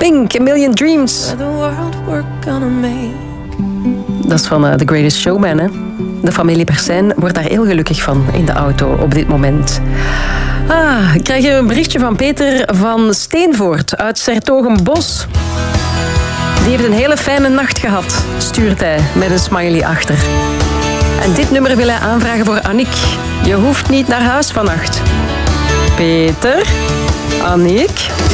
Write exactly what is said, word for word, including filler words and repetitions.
Pink, A Million Dreams. Dat is van uh, The Greatest Showman, hè? De familie Persijn wordt daar heel gelukkig van in de auto op dit moment. Ah, ik krijg een berichtje van Peter van Steenvoort uit 's-Hertogenbosch. Die heeft een hele fijne nacht gehad, stuurt hij met een smiley achter. En dit nummer wil hij aanvragen voor Annick. Je hoeft niet naar huis vannacht. Peter, Annick...